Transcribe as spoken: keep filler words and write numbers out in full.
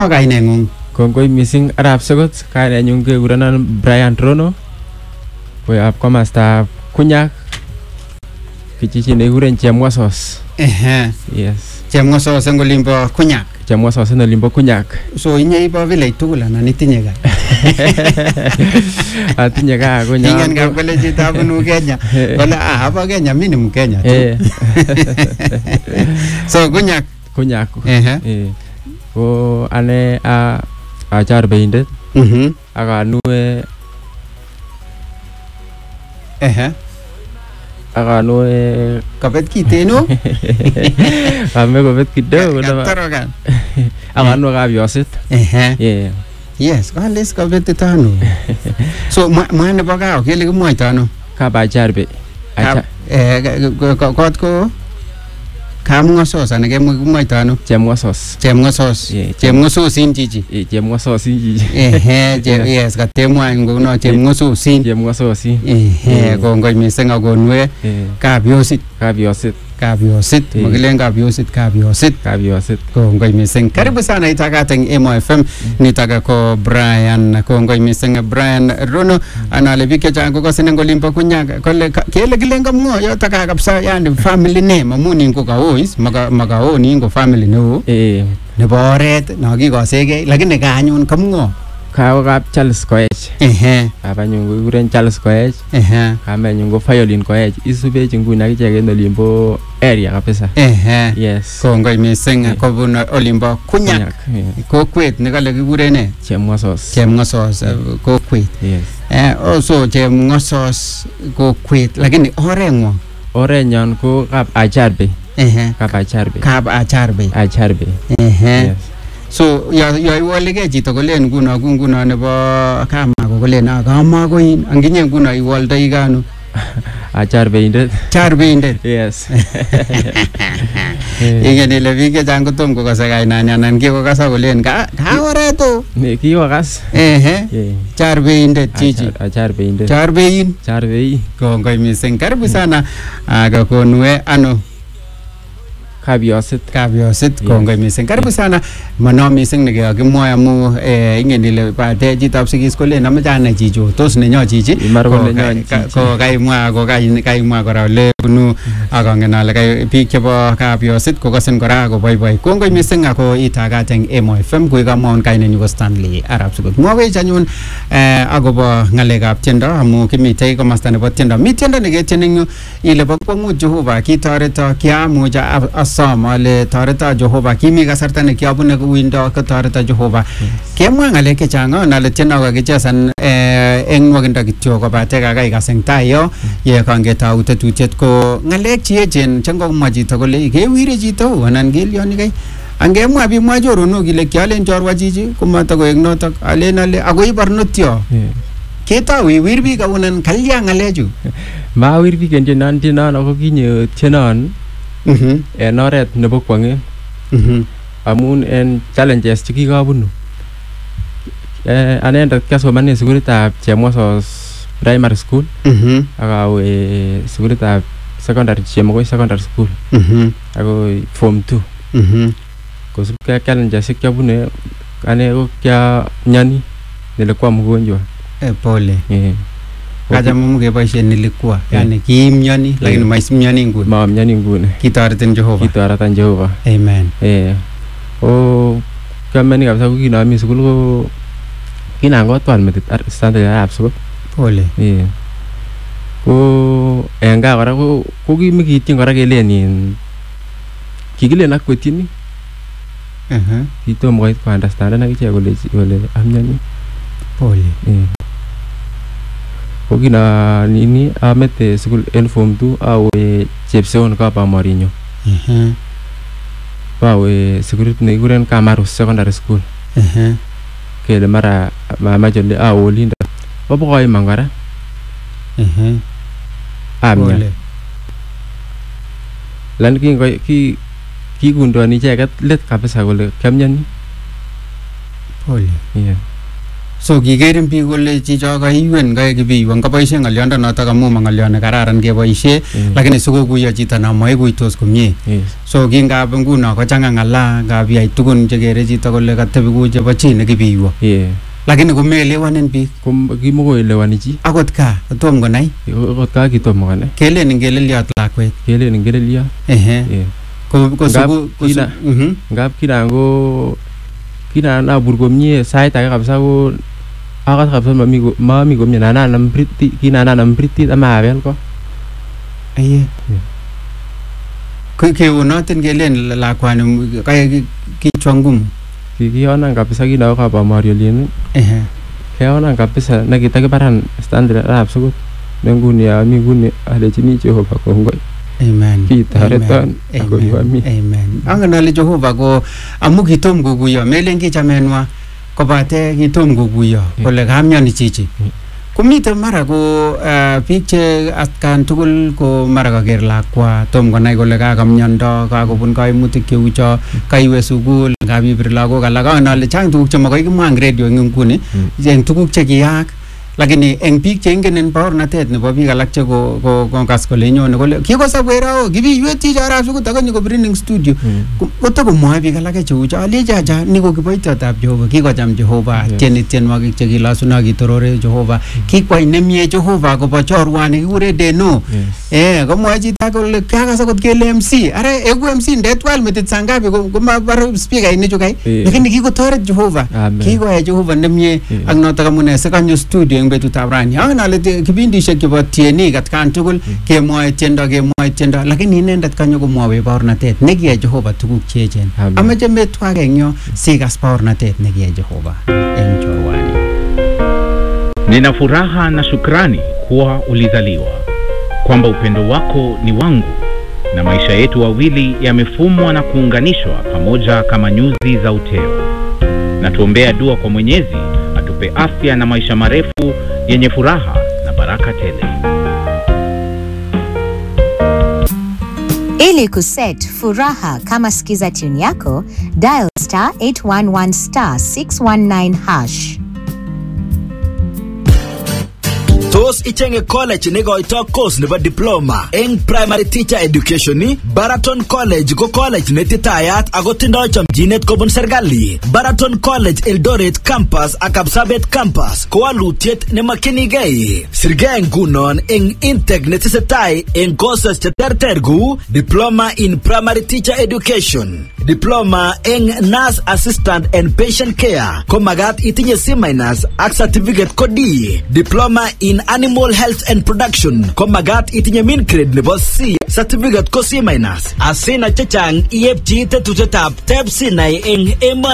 kainengung? Kongoi missing arap sogot kainenyun kekurenon Brian Rono koyob komostab Kunyak kijiji nekikuren Chemwasos. Ehe. Yes. Chemwasos eng olimbo Kunyak. Chemwasos eng olimbo Kunyak. So inye ibo village tugul anan itinye gaa? Atinye gaa Kunyak. Ingen kap kole chito bunu Kenya. Kole ah abo Kenya minimum Kenya. Eh. So Kunyak. Kunyak. Ehe. Eh. Ko ane a achar beindet. Mhm. Akanue Ehe. Akanue Kabet kiteno? Kame kobet kidogo na. Torogan. Akanue kabyosit. Ehe. Yeah. Yes, kalis kabet tano. So mwa nebo gaa kele kimwoito ano? Kabacharbe. Kab eh kot ko Kamngosos ana kemwoito ano? Chemwasos. Chemwasos. Chemwasosin chichi. Eh chemwasosin chichi. Ehe, yes, katemwa nguno chemwasosin. Chemwasosin. Ehe, kongoi mising akonwe kabyosit. Kabyosit. Kabyosit. Makilen kabyosit, kabyosit. Kabyosit. Kongoi mising. Karibu sana itakat eng Emo F M. Nitaka ko Brian. Kongoi mising Brian Rono. Anale biik chechang kokasin eng olimbo Kunyak. Kole kele kilen kamngo yoto ka kabisa yani family name amun ingo kaois maka makaoni ingo family neo. Eh. Nebo oret nakikosegei lakini kaanyun kamngo. Kao kap Charles Koech. Ehe. Abanyun kikuren Charles Koech. Ehe. Kamenyun ko Violin Koech. Isubech nguni akichek en olimbo area kabisa. Ehe. Yes. Kongoi mising kobun olimbo Kunyak. Kokwet nekale kikuren ne? Chemwasos. Chemwasos kokwet. Yes. Eh also Chemwasos kokwet lakini orengwong. Orenyon ko kap Acharbe. Ehe. Kap Acharbe. Kap Acharbe. Acharbe. Ehe. Yes. So ya ya iwolige chito kolen nguno nguno nebo kama ko kolen akama koin anginye nguno iwoldoi gano? Acharbe indet. Charbe indet. Yes. Ingen ile biik chechang kotom kokase kainani anan kikokasa kolen ka oreto. Kikokas. Ehe. Charbe indet chichi. Acharbe indet. Charbein. Charbein. Kongoi mising. Karibu sana akakonwe ano? Kabyosit. Kabyosit. Kongoi mising. Karibu sana. Mano mising nekakimwoe amu ingen ile bate chitab sigis kolen ameche anai chicho tos nenyo chichi. Imar kole nyo chichi. Ko kaimwa ko kaimwa kora ole bunu akangen ale kai biik chebo Kabyosit kokasin kora koboiboi. Kongoi mising ako itagat eng Emo F M kuwi kamwaun kainenyu ko Stanley Arap Sugut. Mwawech anyun akobo ngalekab tiendo amu kimitei komosta nebo tiendo. Mi tiendo neketieni eng yu ile bo kwong'ut Jehova kitoreto kiamuch asom ale toreto Jehova kimi kasarta nekiabune uindo kotoreto Jehova. Kemwa ngalek chechang ale tiendo kakichesan eng nwakindo kityo kobate kakaikas eng tai yo ye kangetou tetutiet ko ngalek cheechen chengomwa chito kole kewire chito anan kelyoni kai angemwa bimwa choronok ile kialen chorwa chichi komatakoek notok alen ale akoi barnotyo ketau iwir biik aunan kalya ngalechu mawir biik en tienon tienon ako kinye tienon en oret nebo kwong'et amun en challenges chekikabunu anendet kiasomanen sukulitab Chemwasos primary school akawe sukulitab secondary Chemokoi secondary school ako form two kosubkei ak challenges chekiabune ane ko kiamyoni nilikuwa mgonjwa. Eh, pole. Eh. Kaja mumu keboisien nilikuwa yani kiimyoni lakini maismyoni nguni. Mamyoni nguni. Kitoretin Jehova. Kitoreton Jehova. Amen. Eh. Oh kiamyoni kabisa ko kinami sukul ko kinangotwan metit standard Arap Sugut. Pole. Eh. Ko en gaa kora ko kimikityin kora kelen in kikilen ak kwetyini. Uh-huh. Kitom koit ko understand ak ichek kole kole amyoni. Pole. Eh. Ko kina nini amete sukul en form two awe Chepseon Kabamorinyo. Mhm. Bawe sikulit nekikuren Kamarus secondary school. Mhm. Kele mara mama jole awolinda. Babokoi mangara. Mhm. Amya. Lan kin ko ki kikundoni icheket let kabisa kole kiamyoni. Pole. Yeah. So kigerin biik kole chicho kaiwen kae kibiiwan kaboishe ng'olyondo notok amu ma ng'olyon ne kararan keboishe lakini sikokuyo chito no maikuitos komie. So kingab nguno kochang'a ng'ala ngab yai tugun chekere chito kole katebi kou chebo chi nekibiiwo. Lakini komeelewanin biik. Kimukoelewani chi. Akot ka tom konai. Akot ka kitom konai. Kelen ingeleliot lakwet. Kelen ingeleliot. Ehe. Ko ko sugu kina ngab kina go kina na bur komie sait age kabisa ko akat kabisa mami mami komie nana nam priti kina nana nam priti ama abel ko. Aye. Ko ke unoten gelen lakwani kaya kichwangum. Kikiona kabisa kina ko ba Mario Lin. Ehe. Kiona kabisa nakitakiparan standard rap sukut. Menguni ya minguni alechini Jehova kongoi. Amen. Kitaretan ako iwami. Amen. Angan ale Jehova ko amu kitom kukuyo melen kichamenwa kobate kitom kukuyo kole kamyani chichi. Kumite mara ko biik che atkan tugul ko mara kaker lakwa tom konai kole kakamyondo kakobun kaimutik cheu cho kaiwe sukul kabibir lagok alak angan ale chang tuguk chemakoi kimwa eng radio eng nguni eng tuguk chekiyaak. Lakini eng biik che ingenen baornatet nebo biik alak che ko kongas kole nyone kole kikosab werao kibiiwet chicho arap sukut akonyo kobirin eng studio kotakomwoe biik alak cheu cho alecha cha ni ko kiboitiotab Jehova kikocham Jehova tieni tienwogik chekilasuna kitorore Jehova kikwai nemie Jehova kobo chorwani kikure Deno eh komwoe chito kole kakas akot kele M C are egu M C ndetwal metit sangapi komabar speaker inichu kai lakini kikotoret Jehova kikoyai Jehova nemie ak notok amune sikanyo studio eng betutab rani. Angen ale kibindishek chebo tienik atkan tugul kemwoe tiendo kemwoe tiendo lakini inendet kanyo komwoe baornatet nekiyai Jehova tuguk che echen. Amache metwake eng yo sikas baornatet nekiyai Jehova eng chorwani. Nina furaha na shukrani kuwa ulizaliwa, kwamba upendo wako ni wangu na maisha yetu wawili yamefumwa na kuunganishwa pamoja kama nyuzi za uteo. Na tuombea dua kwa Mwenyezi atupe afya na maisha marefu yenye furaha na baraka tele. Ili kuset furaha kama sikiza tune yako, dial star eight one one star six one nine hash. Tos ichenge college negoito course nebo diploma eng primary teacher education ni Baraton College ko college netitayat ako tindoi chamchinet kobun serikali. Baraton College Eldoret campus ak Kapsabet campus ko walutiet nemakinigei. Sirgei ngunon eng intake netesetai eng courses cheterter ku diploma in primary teacher education, diploma eng nurse assistant and patient care ko magat itinye C minus ak certificate ko D, diploma in animal health and production ko magat itinye min grade nebo C, certificate ko C minus. Asina chechang iepchi tetutetab tep sinai eng ema